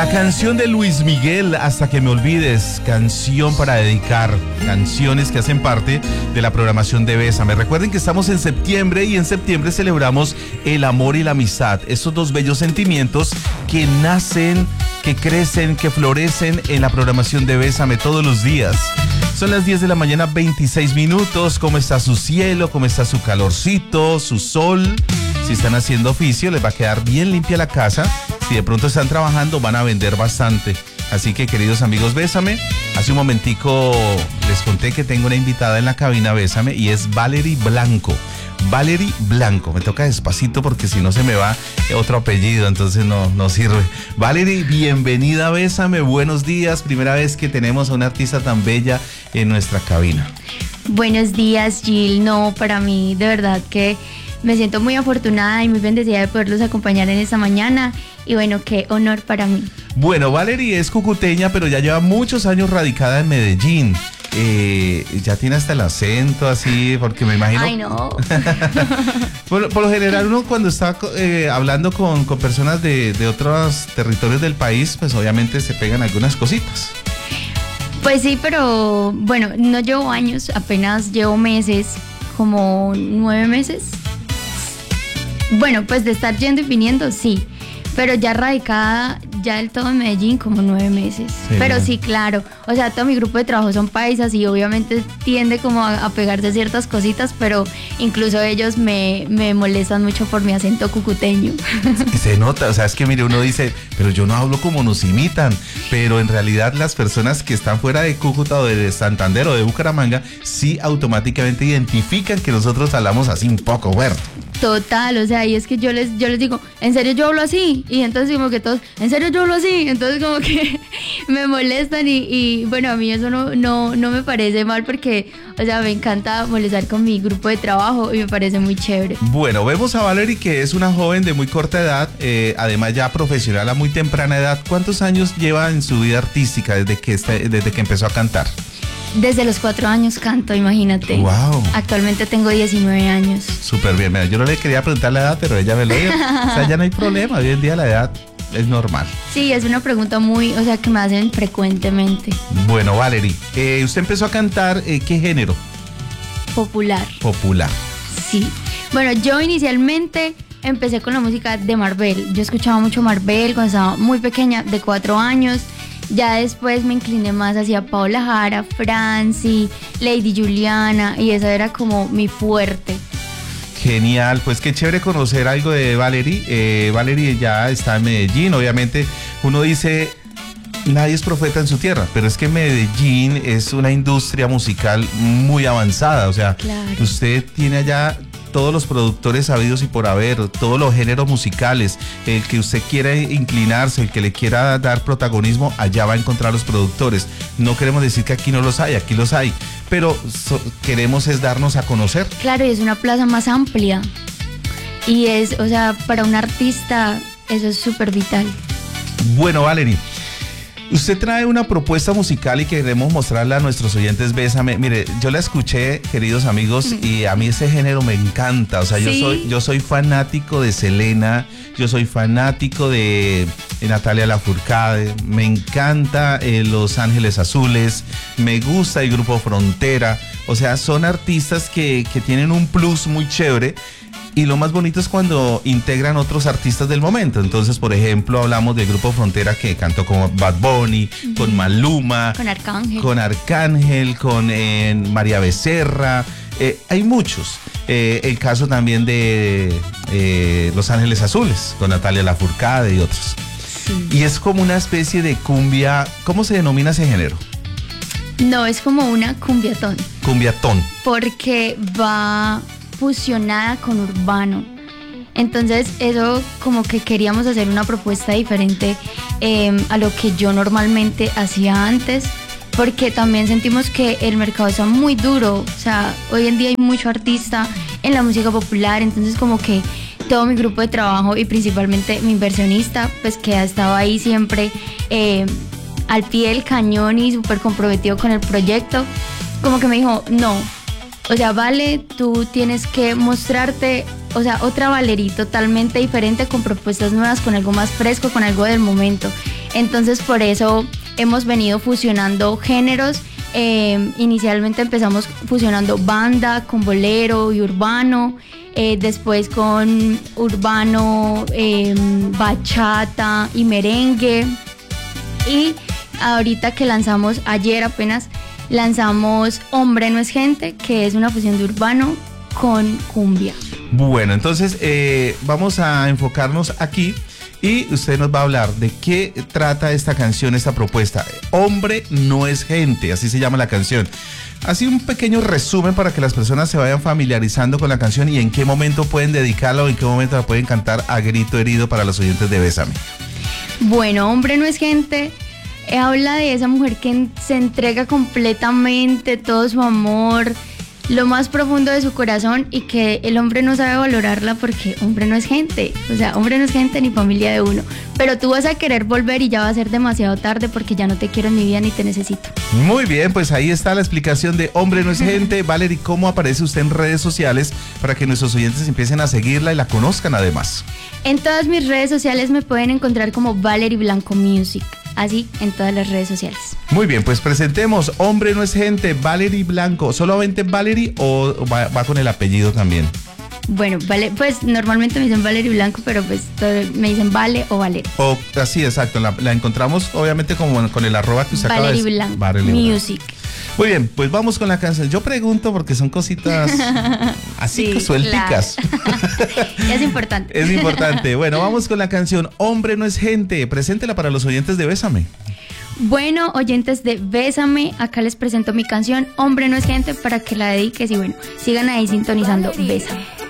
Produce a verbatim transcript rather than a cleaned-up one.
La canción de Luis Miguel, Hasta que me olvides, canción para dedicar, canciones que hacen parte de la programación de Bésame. Recuerden que estamos en septiembre y en septiembre celebramos el amor y la amistad, esos dos bellos sentimientos que nacen, que crecen, que florecen en la programación de Bésame todos los días. Son las diez de la mañana, veintiséis minutos. ¿Cómo está su cielo? ¿Cómo está su calorcito, su sol? Si están haciendo oficio, les va a quedar bien limpia la casa. Si de pronto están trabajando, van a vender bastante. Así que, queridos amigos, Bésame. Hace un momentico les conté que tengo una invitada en la cabina Bésame y es Valerie Blanco. Valerie Blanco. Me toca despacito porque si no se me va otro apellido, entonces no, no sirve. Valerie, bienvenida a Bésame. Buenos días. Primera vez que tenemos a una artista tan bella en nuestra cabina. Buenos días, Jill. No, para mí, de verdad que me siento muy afortunada y muy bendecida de poderlos acompañar en esta mañana. Y bueno, qué honor para mí. Bueno, Valerie es cucuteña, pero ya lleva muchos años radicada en Medellín. Eh, ya tiene hasta el acento así, porque me imagino... Ay, no. por, por lo general uno cuando está eh, hablando con, con personas de, de otros territorios del país, pues obviamente se pegan algunas cositas. Pues sí, pero bueno, no llevo años, apenas llevo meses, como nueve meses. Bueno, pues de estar yendo y viniendo, sí. Pero ya radicada, ya del todo en Medellín, como nueve meses. Sí, pero bien. Sí, claro. O sea, todo mi grupo de trabajo son paisas y obviamente tiende como a, a pegarse ciertas cositas, pero incluso ellos me, me molestan mucho por mi acento cucuteño. Se nota, o sea, es que mire, uno dice, pero yo no hablo como nos imitan. Pero en realidad las personas que están fuera de Cúcuta o de Santander o de Bucaramanga, sí automáticamente identifican que nosotros hablamos así un poco fuerte. Total, o sea, y es que yo les, yo les digo, ¿en serio yo hablo así? Y entonces como que todos, ¿en serio yo hablo así? Entonces como que me molestan y, y bueno, a mí eso no, no, no me parece mal porque, o sea, me encanta molestar con mi grupo de trabajo y me parece muy chévere. Bueno, vemos a Valerie que es una joven de muy corta edad, eh, además ya profesional a muy temprana edad. ¿Cuántos años lleva en su vida artística desde que, este, desde que empezó a cantar? Desde los cuatro años canto, imagínate. Wow. Actualmente tengo diecinueve años. Súper bien. Mira, yo no le quería preguntar la edad, pero ella me lo dijo. O sea, ya no hay problema. Hoy en día la edad es normal. Sí, es una pregunta muy, o sea, que me hacen frecuentemente. Bueno, Valerie, eh, usted empezó a cantar, eh, ¿qué género? Popular. Popular. Sí. Bueno, yo inicialmente empecé con la música de Marvel. Yo escuchaba mucho Marvel cuando estaba muy pequeña, de cuatro años. Ya después me incliné más hacia Paola Jara, Franci, Lady Juliana, y eso era como mi fuerte. Genial, pues qué chévere conocer algo de Valerie. Eh, Valerie ya está en Medellín, obviamente uno dice, nadie es profeta en su tierra, pero es que Medellín es una industria musical muy avanzada, o sea, claro. Usted tiene allá todos los productores sabidos y por haber, todos los géneros musicales, el que usted quiera inclinarse, el que le quiera dar protagonismo, allá va a encontrar los productores. No queremos decir que aquí no los hay, aquí los hay, pero so, queremos es darnos a conocer. Claro, y es una plaza más amplia y es, o sea, para un artista eso es súper vital. Bueno, Valerie, usted trae una propuesta musical y queremos mostrarla a nuestros oyentes. Bésame. Mire, yo la escuché, queridos amigos, y a mí ese género me encanta. O sea, ¿sí? yo soy yo soy fanático de Selena, yo soy fanático de, de Natalia Lafourcade, me encanta eh, Los Ángeles Azules, me gusta el grupo Frontera. O sea, son artistas que, que tienen un plus muy chévere. Y lo más bonito es cuando integran otros artistas del momento. Entonces, por ejemplo, hablamos del grupo Frontera que cantó con Bad Bunny, uh-huh. con Maluma, con Arcángel, con, Arcángel, con eh, María Becerra. Eh, hay muchos. Eh, el caso también de eh, Los Ángeles Azules, con Natalia Lafourcade y otros. Sí. Y es como una especie de cumbia. ¿Cómo se denomina ese género? No, es como una cumbiatón. Cumbiatón. Porque va fusionada con urbano. Entonces eso como que queríamos hacer una propuesta diferente eh, a lo que yo normalmente hacía antes, porque también sentimos que el mercado está muy duro. O sea, hoy en día hay mucho artista en la música popular, entonces como que todo mi grupo de trabajo y principalmente mi inversionista, pues que ha estado ahí siempre eh, al pie del cañón y súper comprometido con el proyecto, como que me dijo, no, o sea, Vale, tú tienes que mostrarte, o sea, otra Valerie totalmente diferente, con propuestas nuevas, con algo más fresco, con algo del momento. Entonces por eso hemos venido fusionando géneros. Eh, inicialmente empezamos fusionando banda con bolero y urbano, eh, después con urbano, eh, bachata y merengue, y ahorita que lanzamos, ayer apenas lanzamos Hombre no es gente, que es una fusión de urbano con cumbia. Bueno, entonces eh, vamos a enfocarnos aquí. Y usted nos va a hablar de qué trata esta canción, esta propuesta. Hombre no es gente, así se llama la canción. Así un pequeño resumen para que las personas se vayan familiarizando con la canción y en qué momento pueden dedicarla o en qué momento la pueden cantar a grito herido para los oyentes de Bésame. Bueno, Hombre no es gente, eh, habla de esa mujer que se entrega completamente todo su amor, lo más profundo de su corazón, y que el hombre no sabe valorarla porque hombre no es gente, o sea, hombre no es gente ni familia de uno, pero tú vas a querer volver y ya va a ser demasiado tarde porque ya no te quiero en mi vida ni te necesito. Muy bien, pues ahí está la explicación de Hombre no es gente. Valerie, ¿cómo aparece usted en redes sociales para que nuestros oyentes empiecen a seguirla y la conozcan además? En todas mis redes sociales me pueden encontrar como Valerie Blanco Music, así en todas las redes sociales. Muy bien, pues presentemos Hombre no es gente, Valerie Blanco. ¿Solamente Valerie o va, va con el apellido también? Bueno, vale, pues normalmente me dicen Valerie Blanco, pero pues me dicen Vale o Valerie. O así, exacto, la, la encontramos obviamente como con el arroba que usted acaba de Valerie Blanco Valerie Music. Blanco. Muy bien, pues vamos con la canción. Yo pregunto porque son cositas así sí, que suelticas. Es importante. Es importante. Bueno, vamos con la canción Hombre no es gente. Preséntela para los oyentes de Bésame. Bueno, oyentes de Bésame, acá les presento mi canción Hombre no es gente para que la dediques y bueno, sigan ahí sintonizando Bésame.